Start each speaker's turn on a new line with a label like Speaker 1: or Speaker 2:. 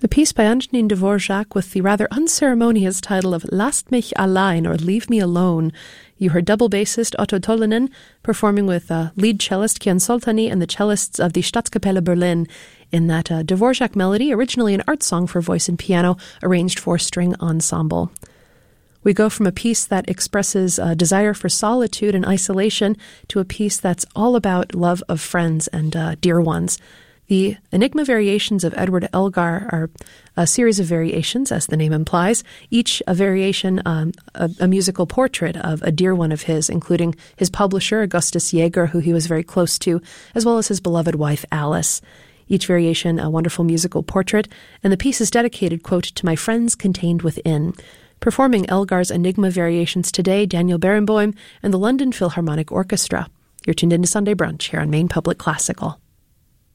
Speaker 1: A piece by Antonin Dvorak with the rather unceremonious title of Lasst mich allein, or Leave Me Alone. You heard double bassist Otto Tolinen performing with lead cellist Kian Soltani and the cellists of the Staatskapelle Berlin in that Dvorak melody, originally an art song for voice and piano, arranged for string ensemble. We go from a piece that expresses a desire for solitude and isolation to a piece that's all about love of friends and dear ones. The Enigma Variations of Edward Elgar are a series of variations, as the name implies, each a variation, a musical portrait of a dear one of his, including his publisher, Augustus Jaeger, who he was very close to, as well as his beloved wife, Alice. Each variation a wonderful musical portrait, and the piece is dedicated, quote, to my friends contained within. Performing Elgar's Enigma Variations today, Daniel Barenboim and the London Philharmonic Orchestra. You're tuned into Sunday Brunch here on Maine Public Classical.